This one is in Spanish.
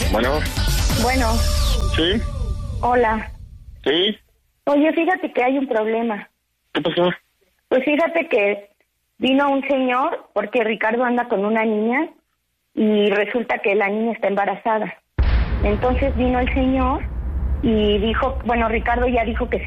Bueno. Bueno. ¿Sí? Hola. ¿Sí? Oye, fíjate que hay un problema. ¿Qué pasó? Pues fíjate que vino un señor, porque Ricardo anda con una niña, y resulta que la niña está embarazada. Entonces vino el señor y dijo, bueno, Ricardo ya dijo que